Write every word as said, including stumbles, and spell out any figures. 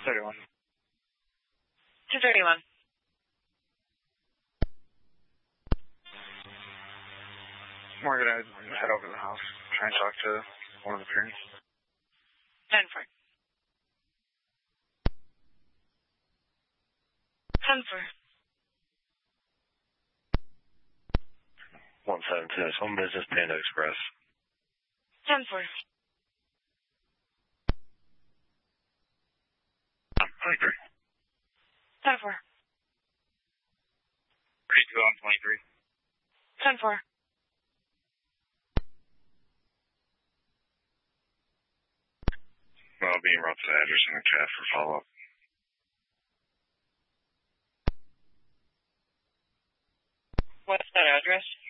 thirty-one. two thirty-one. Morgan, I'd head over to the house, try and talk to one of the parents. ten four. ten four. one seven two, Home Business Panda Express. ten four. twenty-three. ten four. thirty-two on twenty-three. ten four. Well, being brought to the address in the chat for follow-up. What's that address?